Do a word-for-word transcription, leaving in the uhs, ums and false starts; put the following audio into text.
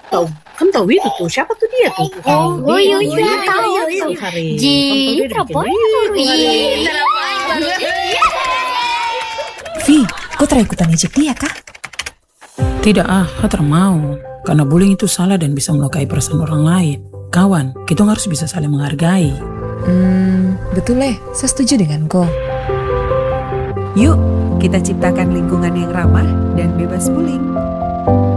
Tahu, kamu tahu itu tuh siapa tuh dia tuh? Oh, oh iya iya tahu tahu tuh. hari. Ji, Kamu tahu dia terapoi bikin baru ribu hari. ini. Vi, kau try ikutan ejek dia kah? Tidak ah, Hatra mau. Karena bullying itu salah dan bisa melukai perasaan orang lain. Kawan, kita harus bisa saling menghargai. Hmm, betul eh, saya setuju dengan kau. Yuk, kita ciptakan lingkungan yang ramah dan bebas bullying.